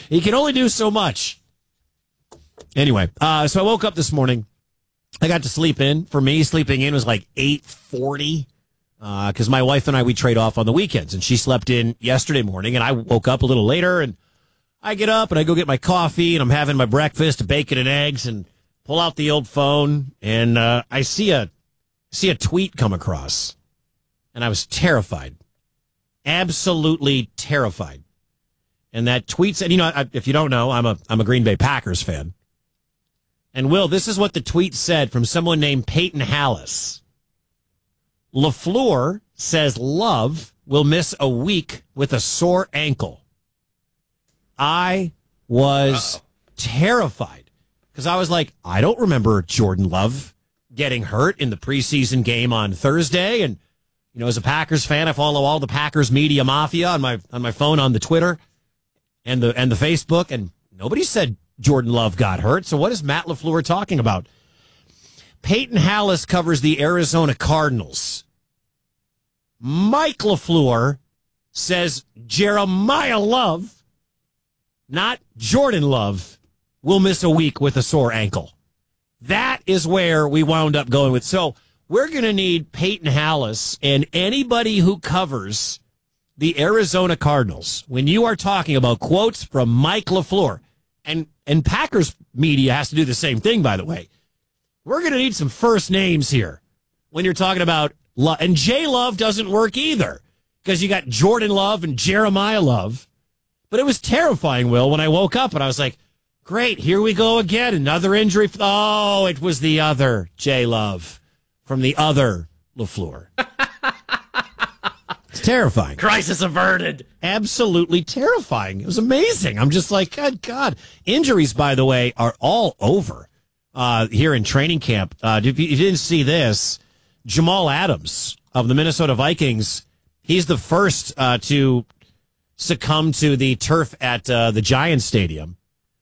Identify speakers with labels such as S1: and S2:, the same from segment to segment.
S1: He can only do so much. Anyway, so I woke up this morning. I got to sleep in. For me, sleeping in was like 8:40 because my wife and I, we trade off on the weekends. And she slept in yesterday morning, and I woke up a little later, and I get up, and I go get my coffee, and I'm having my breakfast, bacon and eggs, and pull out the old phone, and I see a tweet come across, and I was terrified. Absolutely terrified. And that tweet said, if you don't know, I'm a Green Bay Packers fan. And Will, this is what the tweet said from someone named Peyton Hallis. LaFleur says Love will miss a week with a sore ankle. I was terrified because I was like, I don't remember Jordan Love getting hurt in the preseason game on Thursday. And, as a Packers fan, I follow all the Packers media mafia on my phone, on the Twitter and the Facebook, and nobody said Jordan Love got hurt. So what is Matt LaFleur talking about? Peyton Hallis covers the Arizona Cardinals. Mike LaFleur says Jeremiah Love, not Jordan Love, will miss a week with a sore ankle. That is where we wound up going with. So we're going to need Peyton Hallis and anybody who covers the Arizona Cardinals when you are talking about quotes from Mike LaFleur. And Packers media has to do the same thing, by the way. We're going to need some first names here when you're talking about Love. And J Love doesn't work either because you got Jordan Love and Jeremiah Love. But it was terrifying, Will, when I woke up and I was like, great, here we go again. Another injury. Oh, it was the other J Love from the other LaFleur. It's terrifying.
S2: Crisis averted.
S1: Absolutely terrifying. It was amazing. I'm just like, good God. Injuries, by the way, are all over here in training camp. If you didn't see this, Jamal Adams of the Minnesota Vikings, he's the first to succumb to the turf at the Giants Stadium.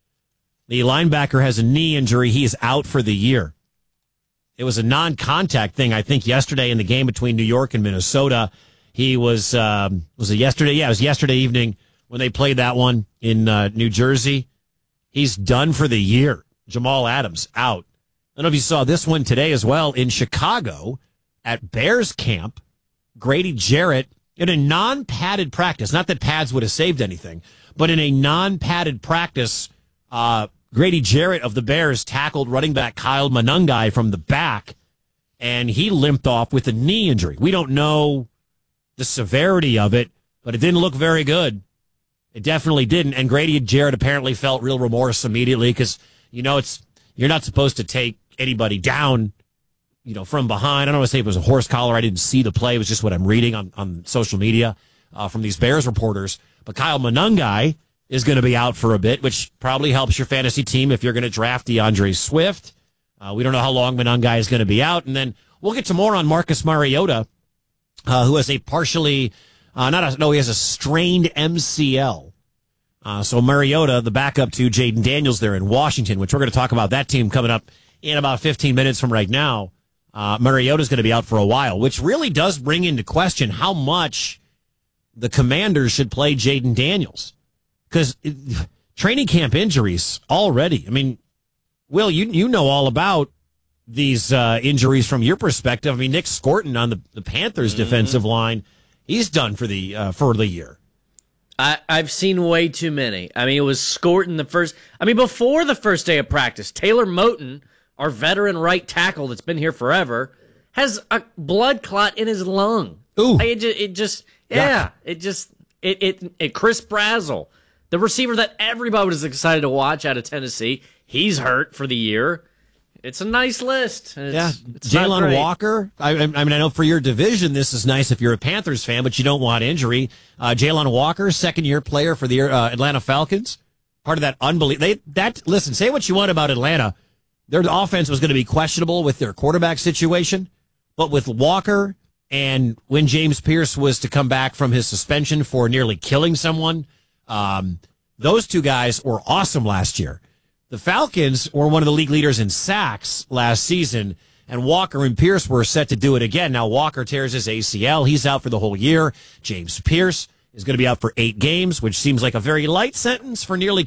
S1: The linebacker has a knee injury. He is out for the year. It was a non-contact thing, I think, yesterday in the game between New York and Minnesota. He was it yesterday? Yeah, it was yesterday evening when they played that one in New Jersey. He's done for the year. Jamal Adams out. I don't know if you saw this one today as well in Chicago at Bears camp. Grady Jarrett in a non-padded practice. Not that pads would have saved anything, but in a non-padded practice, Grady Jarrett of the Bears tackled running back Kyle Monangai from the back, and he limped off with a knee injury. We don't know the severity of it, but it didn't look very good. It definitely didn't. And Grady Jarrett apparently felt real remorse immediately because, you're not supposed to take anybody down, from behind. I don't want to say it was a horse collar. I didn't see the play. It was just what I'm reading on social media from these Bears reporters. But Kyle Monangai is going to be out for a bit, which probably helps your fantasy team if you're going to draft DeAndre Swift. We don't know how long Monangai is going to be out. And then we'll get to more on Marcus Mariota, who has a partially, he has a strained MCL. So Mariota, the backup to Jaden Daniels there in Washington, which we're going to talk about that team coming up in about 15 minutes from right now. Mariota's going to be out for a while, which really does bring into question how much the Commanders should play Jaden Daniels. Because training camp injuries already. I mean, Will, you know all about these injuries from your perspective. I mean, Nick Scorton on the Panthers defensive line, he's done for the year.
S2: I've seen way too many. I mean, it was Scorton before the first day of practice, Taylor Moton, our veteran right tackle that's been here forever, has a blood clot in his lung.
S1: Ooh.
S2: Chris Brazzell, the receiver that everybody was excited to watch out of Tennessee, he's hurt for the year. It's a nice list. It's
S1: Jalen Walker. I know for your division, this is nice if you're a Panthers fan, but you don't want injury. Jalen Walker, second-year player for the Atlanta Falcons. Part of that unbelievable. Listen, say what you want about Atlanta. Their offense was going to be questionable with their quarterback situation, but with Walker and when James Pierce was to come back from his suspension for nearly killing someone, those two guys were awesome last year. The Falcons were one of the league leaders in sacks last season, and Walker and Pierce were set to do it again. Now Walker tears his ACL. He's out for the whole year. James Pierce is going to be out for 8 games, which seems like a very light sentence for nearly